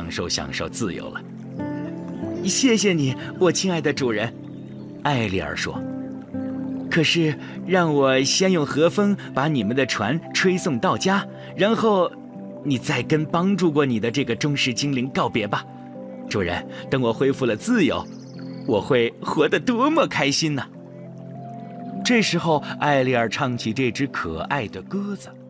享受自由了。谢谢你，我亲爱的主人，艾丽儿说。可是让我先用和风把你们的船吹送到家，然后你再跟帮助过你的这个忠实精灵告别吧。主人，等我恢复了自由，我会活得多么开心呢！这时候，艾丽儿唱起这只可爱的鸽子。